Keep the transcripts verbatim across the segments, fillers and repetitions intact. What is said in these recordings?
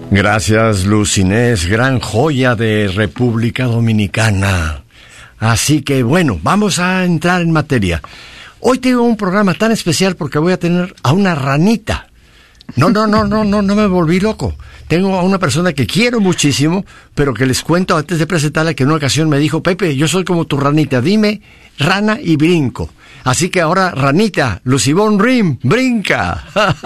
Gracias, Luz Inés, gran joya de República Dominicana. Así que bueno, vamos a entrar en materia. Hoy tengo un programa tan especial porque voy a tener a una ranita. No, no, no, no, no, no me volví loco. Tengo a una persona que quiero muchísimo, pero que les cuento antes de presentarla que en una ocasión me dijo: Pepe, yo soy como tu ranita, dime rana y brinco. Así que ahora, ranita, Lucibón Rim, brinca.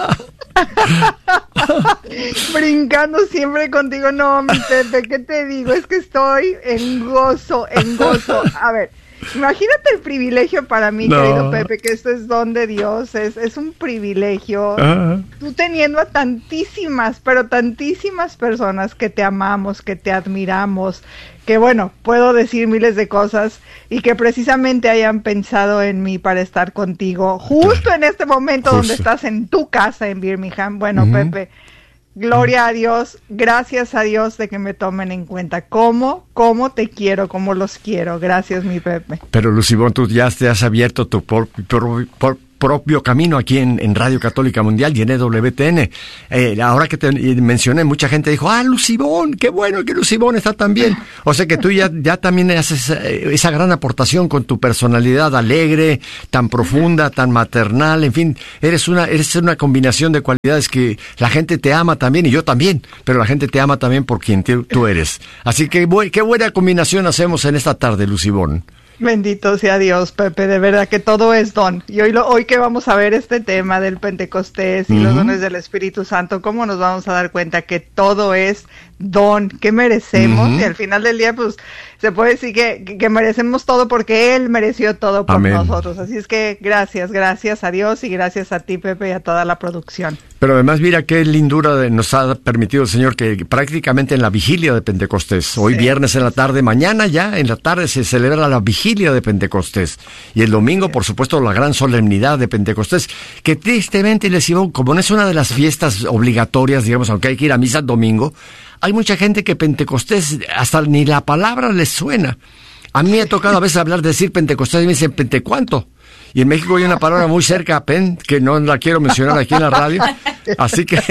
Brincando siempre contigo. No, mi Pepe, ¿qué te digo? Es que estoy en gozo, en gozo. A ver, imagínate el privilegio para mí, no. querido Pepe, que esto es don de Dios, es, es un privilegio. Uh-huh. Tú teniendo a tantísimas, pero tantísimas personas que te amamos, que te admiramos, que bueno, puedo decir miles de cosas y que precisamente hayan pensado en mí para estar contigo justo en este momento justo. Donde estás en tu casa en Birmingham. Bueno, uh-huh. Pepe, gloria a Dios, gracias a Dios de que me tomen en cuenta. ¿Cómo? ¿Cómo te quiero? ¿Cómo los quiero? Gracias, mi Pepe. Pero, Lucibón, tú ya te has abierto tu por, por, por, propio camino aquí en, en Radio Católica Mundial y en E W T N. Eh, ahora que te mencioné, mucha gente dijo: ah, Lucibón, qué bueno que Lucibón está tan bien. O sea que tú ya, ya también haces esa gran aportación con tu personalidad alegre, tan profunda, tan maternal, en fin, eres una, eres una combinación de cualidades que la gente te ama también, y yo también, pero la gente te ama también por quien te, tú eres. Así que bu- qué buena combinación hacemos en esta tarde, Lucibón. Bendito sea Dios, Pepe, de verdad que todo es don. Y hoy, lo, hoy que vamos a ver este tema del Pentecostés y uh-huh. los dones del Espíritu Santo, ¿cómo nos vamos a dar cuenta que todo es don, que merecemos? Uh-huh. Y al final del día, pues, se puede decir que, que merecemos todo porque Él mereció todo por Amén. Nosotros. Así es que gracias, gracias a Dios y gracias a ti, Pepe, y a toda la producción. Pero además, mira qué lindura de, nos ha permitido el Señor que prácticamente en la vigilia de Pentecostés, hoy sí. viernes en la tarde, mañana ya en la tarde se celebra la vigilia de Pentecostés. Y el domingo, sí. por supuesto, la gran solemnidad de Pentecostés, que tristemente, les digo, como no es una de las fiestas obligatorias, digamos, aunque hay que ir a misa el domingo, hay mucha gente que Pentecostés hasta ni la palabra les suena. A mí me ha tocado a veces hablar, decir Pentecostés y me dicen ¿Pentecuánto? Y en México hay una palabra muy cerca a pen, que no la quiero mencionar aquí en la radio, así que...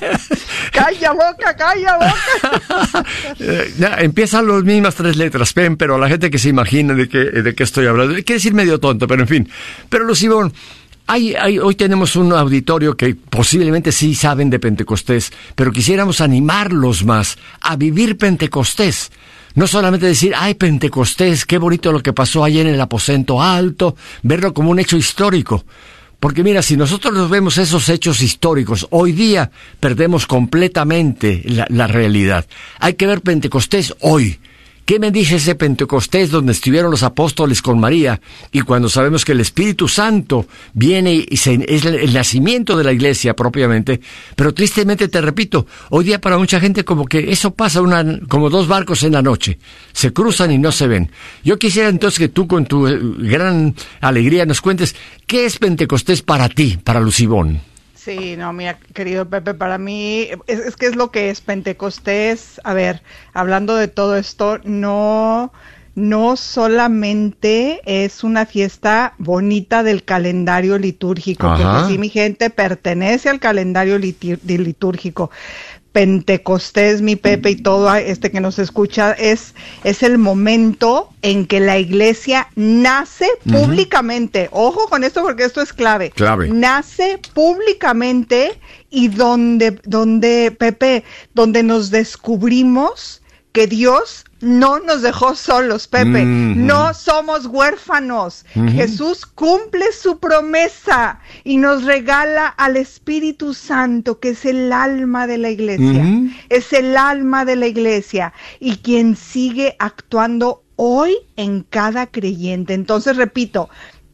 ¡Calla boca, calla boca! ya, empiezan las mismas tres letras, pen, pero la gente que se imagina de qué de qué estoy hablando, quiere decir medio tonto, pero en fin. Pero Lucibón, hay, hay, hoy tenemos un auditorio que posiblemente sí saben de Pentecostés, pero quisiéramos animarlos más a vivir Pentecostés. No solamente decir, ay, Pentecostés, qué bonito lo que pasó ayer en el aposento alto, verlo como un hecho histórico. Porque mira, si nosotros nos vemos esos hechos históricos, hoy día perdemos completamente la, la realidad. Hay que ver Pentecostés hoy. ¿Qué me dice ese Pentecostés donde estuvieron los apóstoles con María? Y cuando sabemos que el Espíritu Santo viene y se, es el nacimiento de la iglesia propiamente, pero tristemente te repito, hoy día para mucha gente como que eso pasa una, como dos barcos en la noche, se cruzan y no se ven. Yo quisiera entonces que tú con tu gran alegría nos cuentes, ¿qué es Pentecostés para ti, para Lucibón? Sí, no, mira, querido Pepe, para mí, es, es que es lo que es Pentecostés. A ver, hablando de todo esto, no, no solamente es una fiesta bonita del calendario litúrgico, Ajá. porque sí, mi gente, pertenece al calendario litur- litúrgico. Pentecostés, mi Pepe, y todo este que nos escucha, es, es el momento en que la iglesia nace uh-huh. públicamente. Ojo con esto porque esto es clave. Clave. Nace públicamente y donde, donde, Pepe, donde nos descubrimos que Dios no nos dejó solos, Pepe. Mm-hmm. No somos huérfanos. Mm-hmm. Jesús cumple su promesa y nos regala al Espíritu Santo, que es el alma de la iglesia. Mm-hmm. Es el alma de la iglesia y quien sigue actuando hoy en cada creyente. Entonces, repito,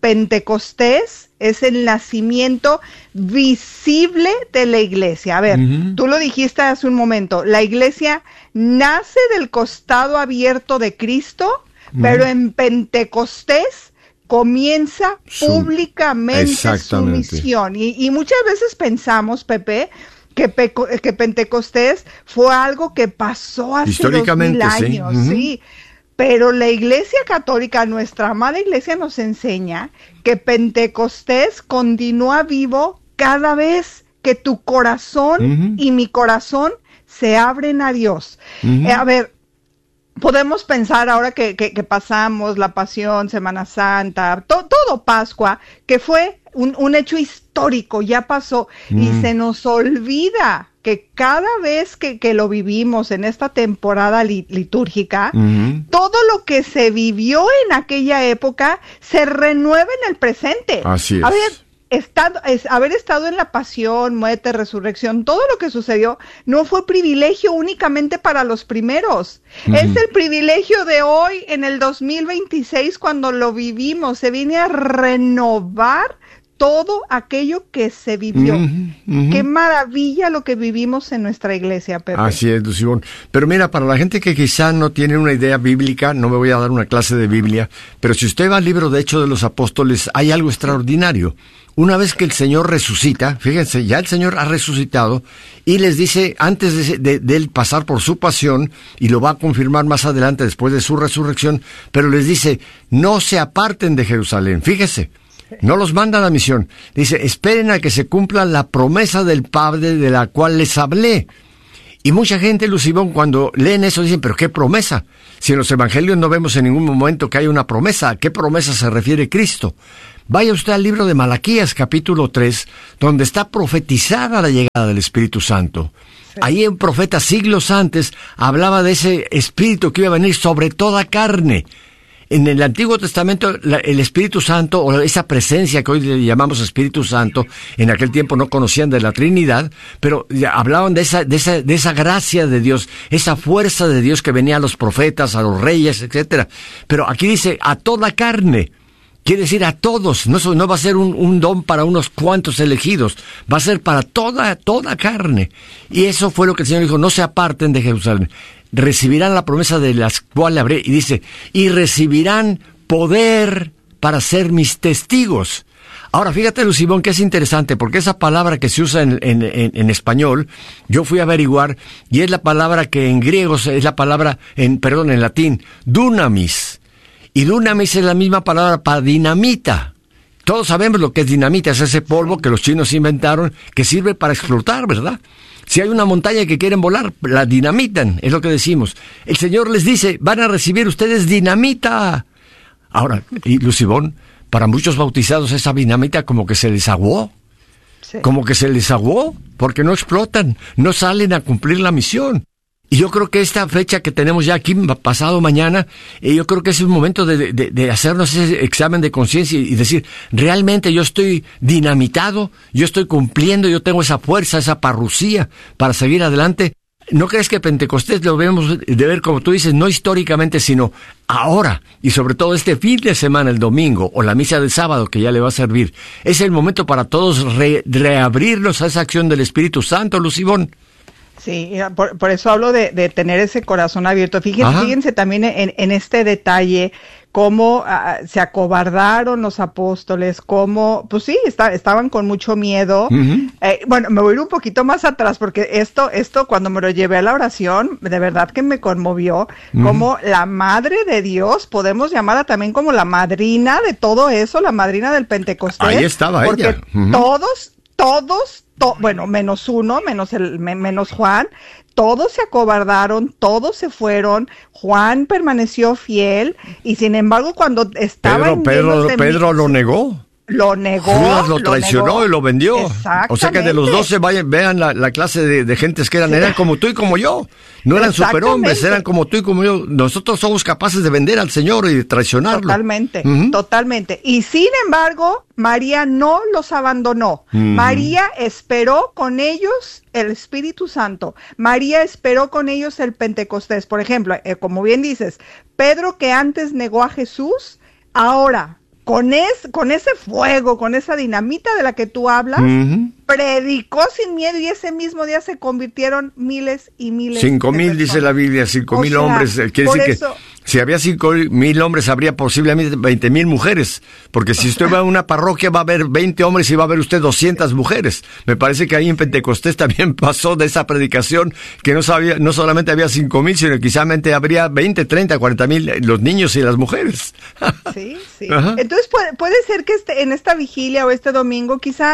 Pentecostés es el nacimiento visible de la iglesia. A ver, uh-huh. tú lo dijiste hace un momento, la iglesia nace del costado abierto de Cristo, uh-huh. pero en Pentecostés comienza su, públicamente su misión. Y, y muchas veces pensamos, Pepe, que, Pe- que Pentecostés fue algo que pasó hace dos mil años, sí. Uh-huh. sí. Pero la Iglesia Católica, nuestra amada Iglesia, nos enseña que Pentecostés continúa vivo cada vez que tu corazón uh-huh. y mi corazón se abren a Dios. Uh-huh. Eh, a ver, podemos pensar ahora que, que, que pasamos la Pasión, Semana Santa, to, todo Pascua, que fue un, un hecho histórico, ya pasó, mm. y se nos olvida que cada vez que, que lo vivimos en esta temporada li, litúrgica, mm-hmm. todo lo que se vivió en aquella época se renueva en el presente. Así es. A ver, Estado, es, haber estado en la pasión, muerte, resurrección, todo lo que sucedió no fue privilegio únicamente para los primeros. Uh-huh. Es el privilegio de hoy, en el dos mil veintiséis, cuando lo vivimos. Se viene a renovar todo aquello que se vivió. Uh-huh, uh-huh. Qué maravilla lo que vivimos en nuestra iglesia, Pepe. Así es, Lucibón. Pero mira, para la gente que quizá no tiene una idea bíblica, no me voy a dar una clase de Biblia, pero si usted va al libro de Hechos de los Apóstoles, hay algo extraordinario. Una vez que el Señor resucita, fíjense, ya el Señor ha resucitado y les dice, antes de, de, de él pasar por su pasión, y lo va a confirmar más adelante después de su resurrección, pero les dice, no se aparten de Jerusalén. Fíjese, no los manda a la misión. Dice, esperen a que se cumpla la promesa del Padre de la cual les hablé. Y mucha gente, Lucibón, cuando leen eso dicen, ¿pero qué promesa? Si en los evangelios no vemos en ningún momento que haya una promesa, ¿a qué promesa se refiere Cristo? Vaya usted al libro de Malaquías, capítulo tres, donde está profetizada la llegada del Espíritu Santo. Sí. Ahí un profeta siglos antes hablaba de ese Espíritu que iba a venir sobre toda carne. En el Antiguo Testamento, la, el Espíritu Santo, o esa presencia que hoy le llamamos Espíritu Santo, en aquel tiempo no conocían de la Trinidad, pero hablaban de esa, de esa, de esa gracia de Dios, esa fuerza de Dios que venía a los profetas, a los reyes, etcétera. Pero aquí dice, a toda carne. Quiere decir a todos, no, no va a ser un, un don para unos cuantos elegidos, va a ser para toda, toda carne. Y eso fue lo que el Señor dijo, no se aparten de Jerusalén, recibirán la promesa de las cuales habré, y dice, y recibirán poder para ser mis testigos. Ahora, fíjate, Lucibón, que es interesante, porque esa palabra que se usa en, en, en, en español, yo fui a averiguar, y es la palabra que en griego es la palabra, en perdón, en latín, dunamis. Y dunamis es la misma palabra para dinamita. Todos sabemos lo que es dinamita, es ese polvo que los chinos inventaron, que sirve para explotar, ¿verdad? Si hay una montaña que quieren volar, la dinamitan, es lo que decimos. El Señor les dice, van a recibir ustedes dinamita. Ahora, y Lucibón, para muchos bautizados esa dinamita como que se les aguó. Sí. Como que se les aguó, porque no explotan, no salen a cumplir la misión. Y yo creo que esta fecha que tenemos ya aquí, pasado mañana, eh, yo creo que es un momento de, de, de hacernos ese examen de conciencia y decir, realmente yo estoy dinamitado, yo estoy cumpliendo, yo tengo esa fuerza, esa parrucía para seguir adelante. ¿No crees que Pentecostés lo debemos de ver, como tú dices, no históricamente, sino ahora, y sobre todo este fin de semana, el domingo, o la misa del sábado, que ya le va a servir? Es el momento para todos re, reabrirnos a esa acción del Espíritu Santo, Lucibón. Sí, por, por eso hablo de, de tener ese corazón abierto. Fíjense, fíjense también en, en este detalle, cómo uh, se acobardaron los apóstoles, cómo, pues sí, está, estaban con mucho miedo. Uh-huh. Eh, bueno, me voy a ir un poquito más atrás, porque esto, esto cuando me lo llevé a la oración, de verdad que me conmovió, uh-huh. Como la Madre de Dios, podemos llamarla también como la madrina de todo eso, la madrina del Pentecostés. Ahí estaba porque ella. Uh-huh. todos, todos, To, bueno, menos uno, menos el, me, menos Juan, todos se acobardaron, todos se fueron, Juan permaneció fiel, y sin embargo cuando estaban... Pedro, Pedro, Pedro lo negó. Lo negó. Judas lo traicionó lo negó. Y lo vendió. O sea que de los doce vayan, vean la, la clase de, de gentes que eran, sí. Eran como tú y como yo. No eran superhombres, eran como tú y como yo. Nosotros somos capaces de vender al Señor y de traicionarlo. Totalmente, uh-huh. totalmente. Y sin embargo, María no los abandonó. Uh-huh. María esperó con ellos el Espíritu Santo. María esperó con ellos el Pentecostés. Por ejemplo, eh, como bien dices, Pedro, que antes negó a Jesús, ahora... Con, es, con ese fuego, con esa dinamita de la que tú hablas, uh-huh. predicó sin miedo y ese mismo día se convirtieron miles y miles cinco de mil personas. Dice la Biblia, cinco o mil sea, hombres. Quiere decir eso, que si había cinco mil hombres, habría posiblemente veinte mil mujeres. Porque si usted va a una parroquia, va a haber veinte hombres y va a haber usted doscientas mujeres. Me parece que ahí en Pentecostés también pasó de esa predicación, que no sabía, no solamente había cinco mil, sino que quizás habría veinte, treinta, cuarenta mil, los niños y las mujeres. Sí, sí. Ajá. Entonces puede, puede ser que este, en esta vigilia o este domingo, quizá tú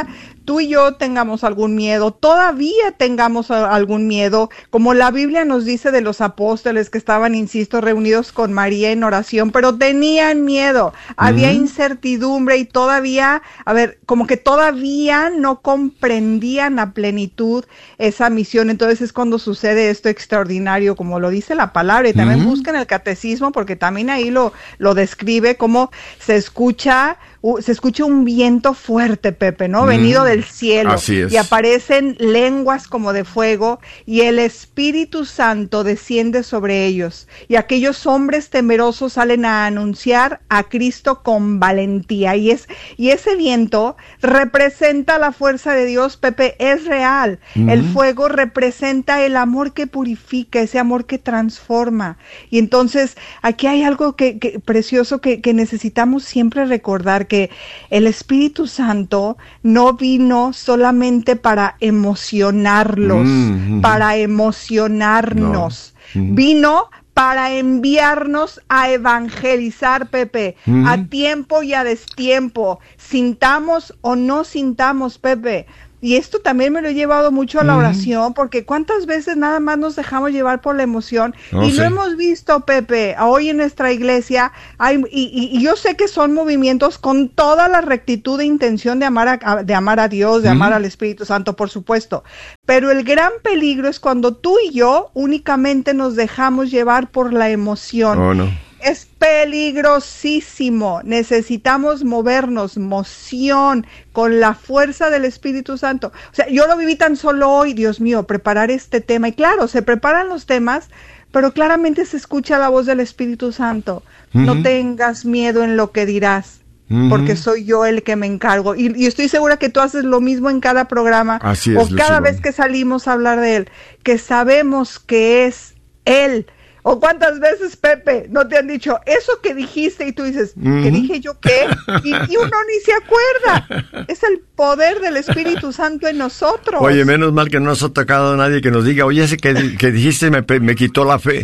tú y yo tengamos algún miedo, todavía tengamos algún miedo, como la Biblia nos dice de los apóstoles que estaban, insisto, reunidos con María en oración, pero tenían miedo, había uh-huh. incertidumbre y todavía, a ver, como que todavía no comprendían a plenitud esa misión. Entonces es cuando sucede esto extraordinario, como lo dice la palabra, y también uh-huh. busquen el catecismo, porque también ahí lo, lo describe, como se escucha, uh, se escucha un viento fuerte, Pepe, ¿no? Mm, venido del cielo. Así es. Y aparecen lenguas como de fuego, y el Espíritu Santo desciende sobre ellos. Y aquellos hombres temerosos salen a anunciar a Cristo con valentía. Y, es, y ese viento representa la fuerza de Dios, Pepe, es real. Mm. El fuego representa el amor que purifica, ese amor que transforma. Y entonces, aquí hay algo que, que precioso que, que necesitamos siempre recordar, que el Espíritu Santo no vino solamente para emocionarlos, mm-hmm. para emocionarnos, no. mm-hmm. vino para enviarnos a evangelizar, Pepe, mm-hmm. a tiempo y a destiempo, sintamos o no sintamos, Pepe. Y esto también me lo he llevado mucho a la oración, porque cuántas veces nada más nos dejamos llevar por la emoción, oh, y sí. lo hemos visto, Pepe, hoy en nuestra iglesia, hay, y, y, y yo sé que son movimientos con toda la rectitud de intención de amar a, de amar a Dios, de mm. amar al Espíritu Santo, por supuesto, pero el gran peligro es cuando tú y yo únicamente nos dejamos llevar por la emoción. Oh, no. Es peligrosísimo, necesitamos movernos, moción, con la fuerza del Espíritu Santo. O sea, yo lo viví tan solo hoy, Dios mío, preparar este tema, y claro, se preparan los temas, pero claramente se escucha la voz del Espíritu Santo. Uh-huh. No tengas miedo en lo que dirás, uh-huh. porque soy yo el que me encargo, y, y estoy segura que tú haces lo mismo en cada programa, Así o es, cada Lucía. vez que salimos a hablar de Él, que sabemos que es Él. ¿O cuántas veces, Pepe, no te han dicho eso que dijiste y tú dices, mm-hmm. ¿qué dije yo qué? Y, y uno ni se acuerda. Es el poder del Espíritu Santo en nosotros. Oye, menos mal que no nos ha tocado a nadie que nos diga, oye, ese que, que dijiste me, me quitó la fe.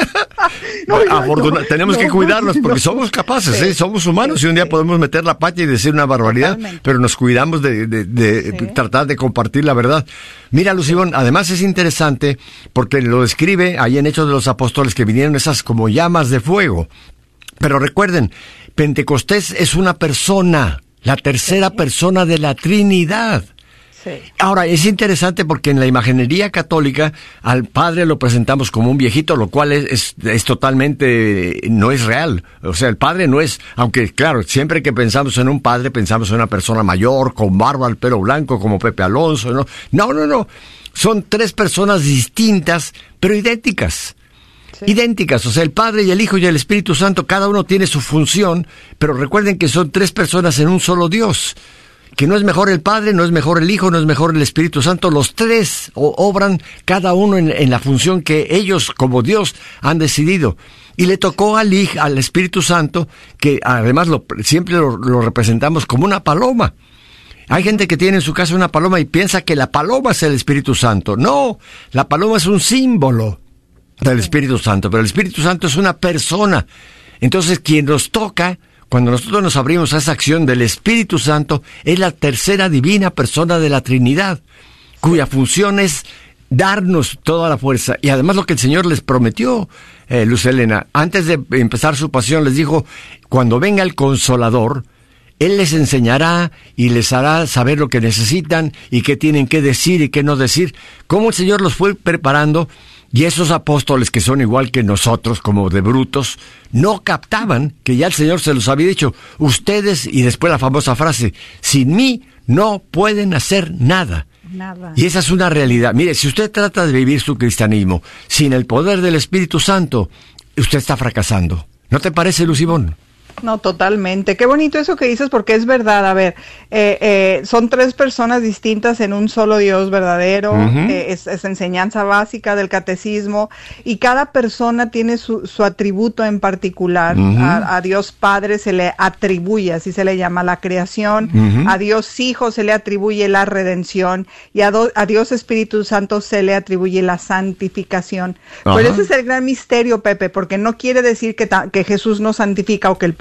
No, Afortuna- no, tenemos no, que cuidarnos porque no. somos capaces, sí, ¿eh? Somos humanos sí, y un día sí. podemos meter la pata y decir una barbaridad, Totalmente. Pero nos cuidamos de, de, de sí. tratar de compartir la verdad. Mira, Lucibón, además es interesante porque lo describe ahí en Hechos de los Apóstoles, que vinieron esas como llamas de fuego. Pero recuerden, Pentecostés es una persona, la tercera sí. persona de la Trinidad. Sí. Ahora, es interesante porque en la imaginería católica al Padre lo presentamos como un viejito, lo cual es, es, es totalmente, no es real. O sea, el Padre no es, aunque claro, siempre que pensamos en un Padre, pensamos en una persona mayor, con barba, el pelo blanco, como Pepe Alonso, ¿no? No, no, no. Son tres personas distintas, pero idénticas. Sí. Idénticas, o sea, el Padre y el Hijo y el Espíritu Santo, cada uno tiene su función, pero recuerden que son tres personas en un solo Dios. Que no es mejor el Padre, no es mejor el Hijo, no es mejor el Espíritu Santo. Los tres obran cada uno en, en la función que ellos, como Dios, han decidido. Y le tocó al Hijo, al Espíritu Santo, que además lo, siempre lo, lo representamos como una paloma. Hay gente que tiene en su casa una paloma y piensa que la paloma es el Espíritu Santo. No, la paloma es un símbolo del Espíritu Santo, pero el Espíritu Santo es una persona. Entonces, quien nos toca, cuando nosotros nos abrimos a esa acción del Espíritu Santo, es la tercera divina persona de la Trinidad, cuya función es darnos toda la fuerza. Y además lo que el Señor les prometió, eh, Luz Helena, antes de empezar su pasión, les dijo, cuando venga el Consolador, Él les enseñará y les hará saber lo que necesitan y qué tienen que decir y qué no decir. Cómo el Señor los fue preparando. Y esos apóstoles que son igual que nosotros, como de brutos, no captaban que ya el Señor se los había dicho, ustedes, y después la famosa frase, sin mí no pueden hacer nada. Nada. Y esa es una realidad. Mire, si usted trata de vivir su cristianismo sin el poder del Espíritu Santo, usted está fracasando. ¿No te parece, Lucibón? No, totalmente. Qué bonito eso que dices, porque es verdad. A ver, eh, eh, son tres personas distintas en un solo Dios verdadero. Uh-huh. eh, es, es enseñanza básica del catecismo, y cada persona tiene su, su atributo en particular. Uh-huh. a, a Dios Padre se le atribuye, así se le llama, la creación. Uh-huh. A Dios Hijo se le atribuye la redención, y a, do, a Dios Espíritu Santo se le atribuye la santificación. Uh-huh. Pero ese es el gran misterio, Pepe, porque no quiere decir que, ta, que Jesús no santifica o que el Padre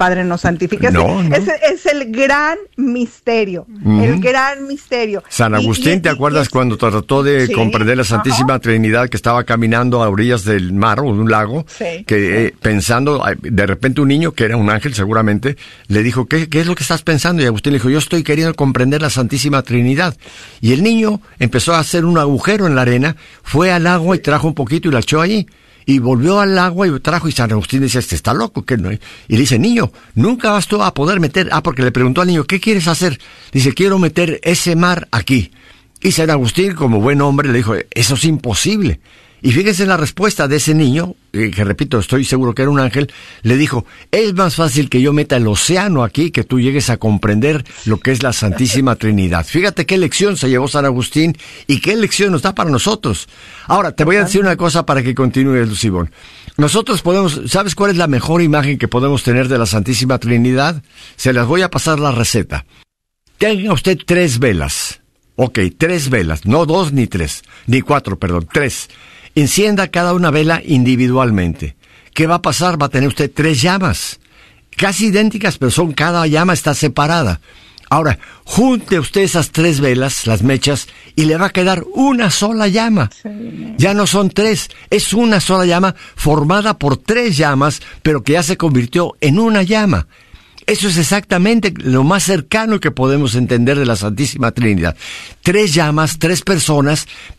Padre nos santifique. No, no. Ese es el gran misterio, uh-huh. el gran misterio. San Agustín, y, y, ¿te acuerdas y, cuando trató de sí, comprender la Santísima uh-huh. Trinidad, que estaba caminando a orillas del mar o de un lago, sí, que sí. Eh, pensando, de repente un niño, que era un ángel seguramente, le dijo, ¿qué, ¿qué es lo que estás pensando? Y Agustín le dijo, yo estoy queriendo comprender la Santísima Trinidad. Y el niño empezó a hacer un agujero en la arena, fue al agua y trajo un poquito y la echó allí. Y volvió al agua y trajo, y San Agustín decía, este está loco, ¿qué no? Y le dice, niño, nunca vas tú a poder meter, ah, porque le preguntó al niño, ¿qué quieres hacer? Dice, quiero meter ese mar aquí. Y San Agustín, como buen hombre, le dijo, eso es imposible. Y fíjense la respuesta de ese niño, eh, que repito, estoy seguro que era un ángel, le dijo, es más fácil que yo meta el océano aquí, que tú llegues a comprender lo que es la Santísima Trinidad. Fíjate qué lección se llevó San Agustín y qué lección nos da para nosotros. Ahora, te voy a decir una cosa para que continúes, Lucibón. Nosotros podemos, ¿sabes cuál es la mejor imagen que podemos tener de la Santísima Trinidad? Se las voy a pasar la receta. Tenga usted tres velas. Ok, tres velas, no dos ni tres, ni cuatro, perdón, tres. Encienda cada una vela individualmente. ¿Qué va a pasar? Va a tener usted tres llamas, casi idénticas, pero son, cada llama está separada. Ahora, junte usted esas tres velas, las mechas, y le va a quedar una sola llama. Sí. Ya no son tres, es una sola llama formada por tres llamas, pero que ya se convirtió en una llama. Eso es exactamente lo más cercano que podemos entender de la Santísima Trinidad. Tres llamas, tres personas,